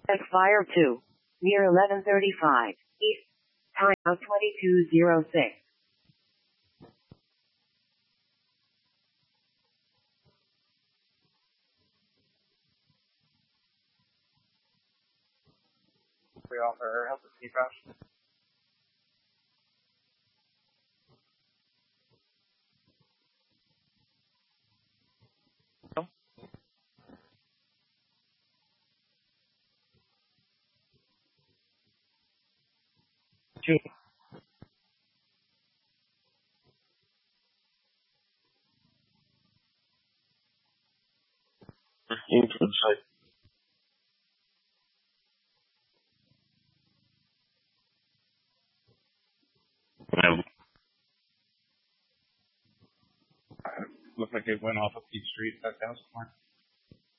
Expire 2. Near 11:35. East. Time of 22:06. We offer help with CPAS. Two. Inside. Looks like it went off of Peach Street, that down somewhere.